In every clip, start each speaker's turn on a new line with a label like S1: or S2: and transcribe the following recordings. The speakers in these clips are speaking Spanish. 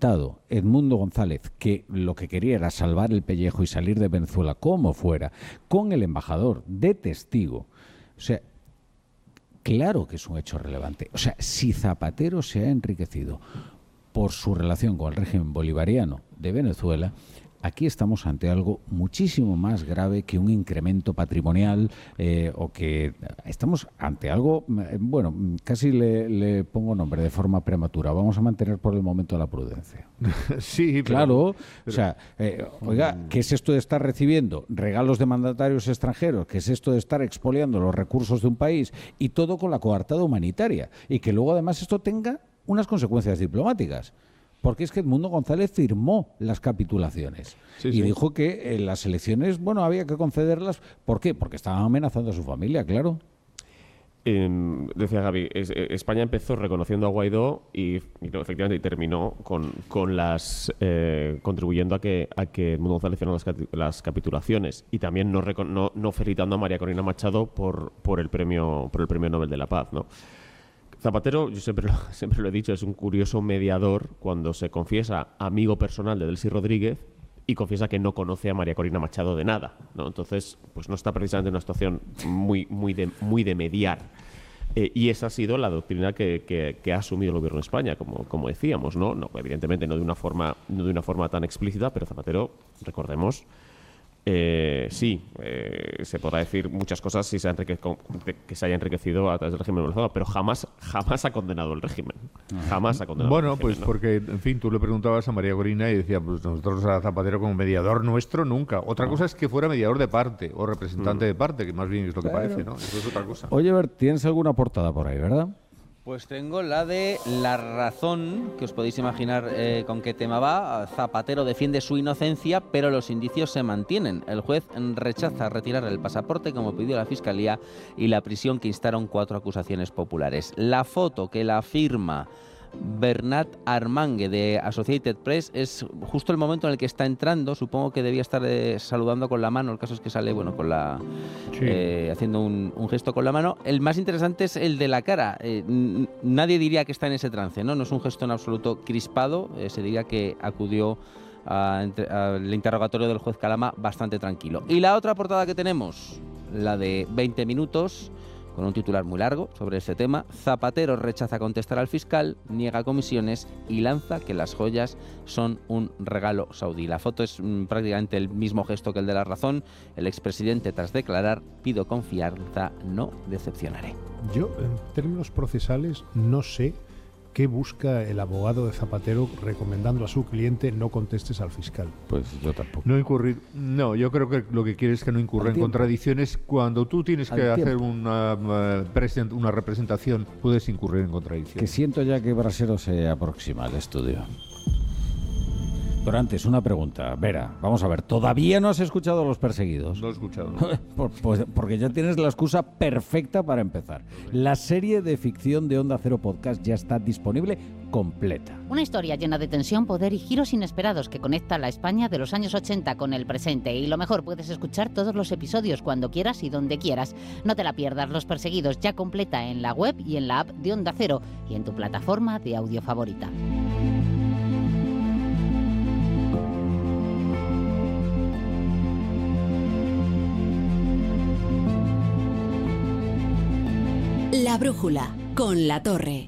S1: aceptado Edmundo González que lo que quería era salvar el pellejo y salir de Venezuela como fuera, con el embajador de testigo, o sea, claro que es un hecho relevante. O sea, si Zapatero se ha enriquecido por su relación con el régimen bolivariano de Venezuela, aquí estamos ante algo muchísimo más grave que un incremento patrimonial o que estamos ante algo, bueno, casi le pongo nombre de forma prematura. Vamos a mantener por el momento la prudencia.
S2: Sí,
S1: claro. O sea, oiga, ¿qué es esto de estar recibiendo regalos de mandatarios extranjeros? ¿Qué es esto de estar expoliando los recursos de un país? Y todo con la coartada humanitaria. Y que luego además esto tenga unas consecuencias diplomáticas. Porque es que Edmundo González firmó las capitulaciones y dijo que las elecciones, bueno, había que concederlas. ¿Por qué? Porque estaban amenazando a su familia, claro.
S3: Decía Gaby, España empezó reconociendo a Guaidó y efectivamente terminó con las contribuyendo a que Edmundo González firmó las capitulaciones y también no felicitando a María Corina Machado por el premio Nobel de la Paz, ¿no? Zapatero, yo siempre lo he dicho, es un curioso mediador cuando se confiesa amigo personal de Delcy Rodríguez y confiesa que no conoce a María Corina Machado de nada, ¿no? Entonces, pues no está precisamente en una situación muy de mediar. Y esa ha sido la doctrina que ha asumido el gobierno de España, como decíamos, ¿no? No, evidentemente no de una forma tan explícita, pero Zapatero, recordemos, se podrá decir muchas cosas si que se haya enriquecido a través del régimen venezolano, pero jamás ha condenado el régimen. Jamás ha condenado el régimen,
S2: pues ¿no? Porque, en fin, tú le preguntabas a María Corina y decía, pues nosotros a Zapatero como mediador nuestro nunca. Otra cosa es que fuera mediador de parte o representante de parte, que más bien es lo que parece, ¿no? Eso es otra cosa.
S1: Oye, Bert, tienes alguna portada por ahí, ¿verdad?
S4: Pues tengo la de La Razón, que os podéis imaginar con qué tema va. Zapatero defiende su inocencia, pero los indicios se mantienen. El juez rechaza retirar el pasaporte, como pidió la Fiscalía, y la prisión que instaron 4 acusaciones populares. La foto que la firma Bernat Armangue de Associated Press es justo el momento en el que está entrando. Supongo que debía estar saludando con la mano. El caso es que sale, bueno, con la haciendo un gesto con la mano. El más interesante es el de la cara. Nadie diría que está en ese trance, ¿no? No es un gesto en absoluto crispado. Se diría que acudió al interrogatorio del juez Calama bastante tranquilo. Y la otra portada que tenemos, la de 20 minutos, con un titular muy largo sobre este tema. Zapatero rechaza contestar al fiscal, niega comisiones y lanza que las joyas son un regalo saudí. La foto es prácticamente el mismo gesto que el de La Razón. El expresidente, tras declarar, pido confianza, no decepcionaré.
S5: Yo, en términos procesales, no sé qué busca el abogado de Zapatero recomendando a su cliente no contestes al fiscal.
S1: Pues yo tampoco.
S2: No, yo creo que lo que quiere es que no incurra en contradicciones. Cuando tú tienes que hacer una representación, puedes incurrir en contradicciones.
S1: Que siento ya que Brasero se aproxima al estudio. Pero antes, una pregunta. Vera, vamos a ver, ¿todavía no has escuchado a Los Perseguidos?
S2: No he escuchado.
S1: Pues porque ya tienes la excusa perfecta para empezar. La serie de ficción de Onda Cero Podcast ya está disponible completa.
S6: Una historia llena de tensión, poder y giros inesperados que conecta la España de los años 80 con el presente. Y lo mejor, puedes escuchar todos los episodios cuando quieras y donde quieras. No te la pierdas, Los Perseguidos, ya completa en la web y en la app de Onda Cero y en tu plataforma de audio favorita.
S7: La Brújula, con La Torre.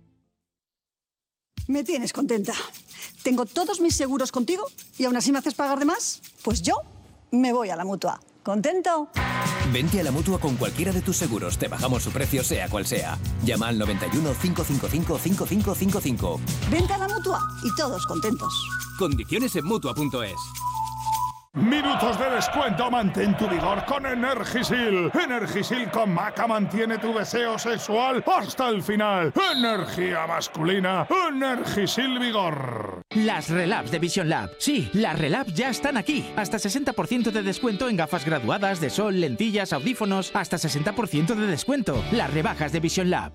S8: Me tienes contenta. Tengo todos mis seguros contigo y aún así me haces pagar de más. Pues yo me voy a la Mutua. ¿Contento?
S9: Vente a la Mutua con cualquiera de tus seguros. Te bajamos su precio, sea cual sea. Llama al 91 555 5555.
S8: Vente a la Mutua y todos contentos.
S9: Condiciones en Mutua.es.
S10: Minutos de descuento, mantén tu vigor con Energisil. Energisil con Maca mantiene tu deseo sexual hasta el final. Energía masculina, Energisil Vigor.
S11: Las Relabs de Vision Lab. Sí, las Relabs ya están aquí. Hasta 60% de descuento en gafas graduadas, de sol, lentillas, audífonos. Hasta 60% de descuento. Las rebajas de Vision Lab.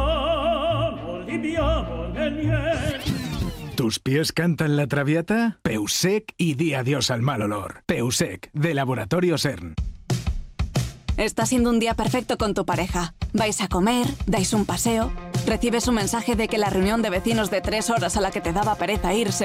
S12: ¿Tus pies cantan la Traviata? Peusec y di adiós al mal olor. Peusec, de Laboratorio CERN.
S7: Está siendo un día perfecto con tu pareja. Vais a comer, dais un paseo, recibes un mensaje de que la reunión de vecinos de 3 horas a la que te daba pereza ir se